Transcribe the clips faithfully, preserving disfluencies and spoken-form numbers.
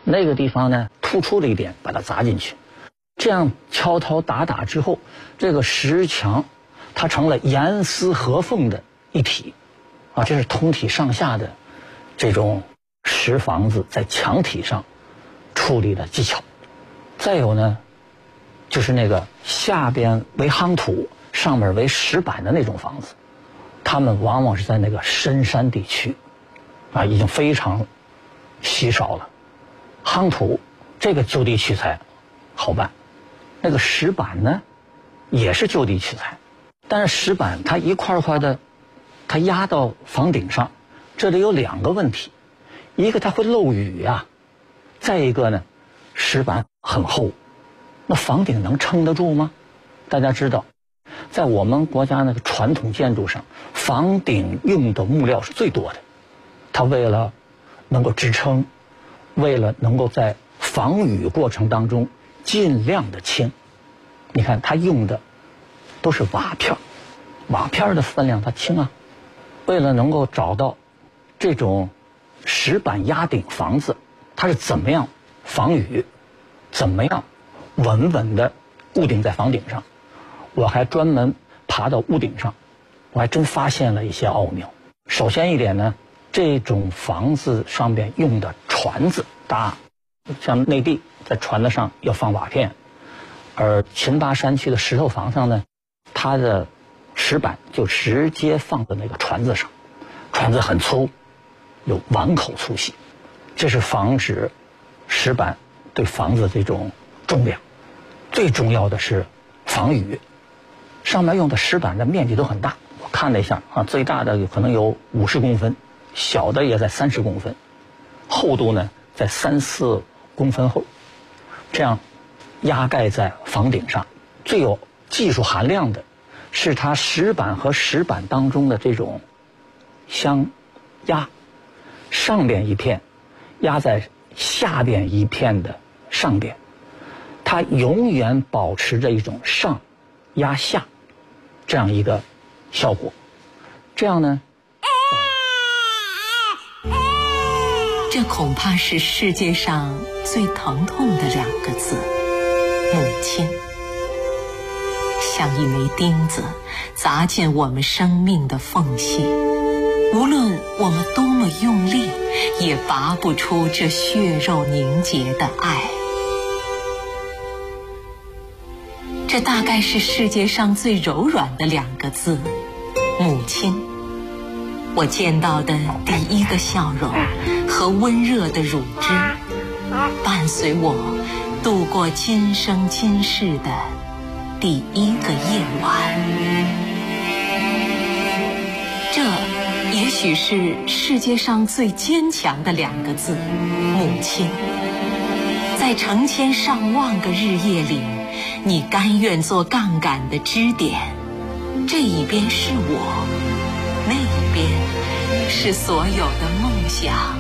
那个地方呢突出了一点，把它砸进去，这样敲敲打打之后，这个石墙它成了严丝合缝的一体，啊，这是通体上下的这种石房子在墙体上处理的技巧。再有呢，就是那个下边为夯土，上面为石板的那种房子，他们往往是在那个深山地区，啊，已经非常稀少了。夯土这个就地取材好办，那个石板呢也是就地取材，但是石板它一块一块的，它压到房顶上，这里有两个问题，一个它会漏雨啊，再一个呢，石板很厚，那房顶能撑得住吗？大家知道，在我们国家那个传统建筑上，房顶用的木料是最多的，它为了能够支撑，为了能够在防雨过程当中尽量的轻，你看它用的都是瓦片，瓦片的分量它轻啊。为了能够找到这种石板压顶房子，它是怎么样防雨，怎么样稳稳的固定在房顶上，我还专门爬到屋顶上，我还真发现了一些奥妙。首先一点呢，这种房子上边用的椽子搭，像内地在椽子上要放瓦片，而秦巴山区的石头房上呢，它的石板就直接放在那个椽子上，椽子很粗，有碗口粗细，这是防止石板对房子这种重量。最重要的是防雨，上面用的石板的面积都很大，我看了一下啊，最大的可能有五十公分，小的也在三十公分，厚度呢在三四公分厚，这样压盖在房顶上。最有技术含量的是它石板和石板当中的这种相压，上边一片压在下边一片的上边，它永远保持着一种上压下这样一个效果。这样呢， 这恐怕是世界上最疼痛的两个字，母亲。像一枚钉子砸进我们生命的缝隙，无论我们多么用力，也拔不出这血肉凝结的爱。这大概是世界上最柔软的两个字，母亲。我见到的第一个笑容和温热的乳汁，伴随我度过今生今世的第一个夜晚。这也许是世界上最坚强的两个字，母亲。在成千上万个日夜里，你甘愿做杠杆的支点，这一边是我，那一边是所有的梦想。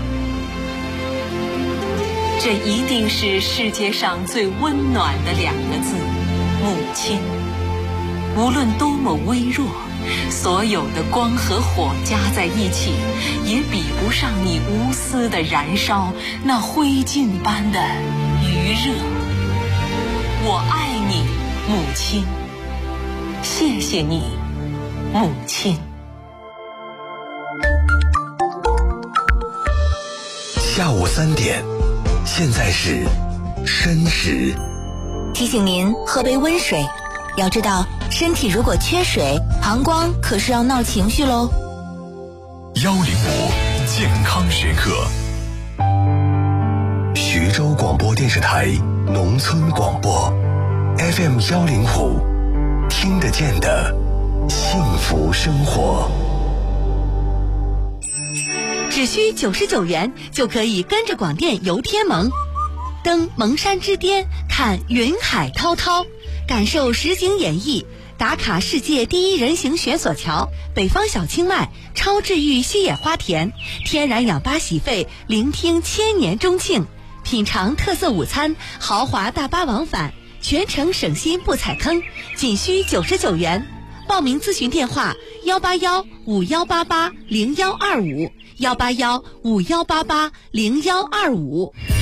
这一定是世界上最温暖的两个字，母亲。无论多么微弱，所有的光和火加在一起，也比不上你无私的燃烧那灰烬般的余热。我爱你，母亲，谢谢你，母亲。 下午三点，现在是申时。 提醒您喝杯温水，要知道身体如果缺水，膀胱可是要闹情绪喽。 幺零五健康时刻，徐州广播电视台农村广播 F M 幺零五，听得见的幸福生活。 只需九十九元就可以跟着广电游天盟，登蒙山之巅，看云海滔滔，感受实景演绎，打卡世界第一人行悬索桥，北方小清迈，超治愈西野花田，天然氧吧洗肺，聆听千年钟磬，品尝特色午餐，豪华大巴往返，全程省心不踩坑，仅需九十九元。报名咨询电话：幺八幺五幺八八零幺二五，幺八幺五幺八八零幺二五。